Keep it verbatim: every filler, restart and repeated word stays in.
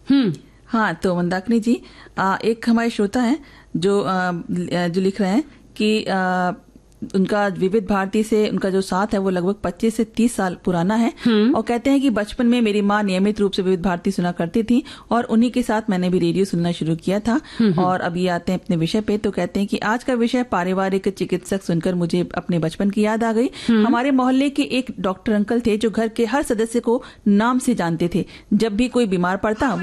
हम्म हाँ, तो मंदाकिनी जी, आ, एक हमारे श्रोता हैं जो आ, जो लिख रहे हैं कि आ, उनका विविध भारती से उनका जो साथ है वो लगभग पच्चीस से तीस साल पुराना है और कहते हैं कि बचपन में मेरी माँ नियमित रूप से विविध भारती सुना करती थी और उन्हीं के साथ मैंने भी रेडियो सुनना शुरू किया था। और अभी आते हैं अपने विषय पे, तो कहते हैं कि आज का विषय पारिवारिक चिकित्सक सुनकर मुझे अपने बचपन की याद आ गई। हमारे मोहल्ले के एक डॉक्टर अंकल थे जो घर के हर सदस्य को नाम से जानते थे। जब भी कोई बीमार पड़ता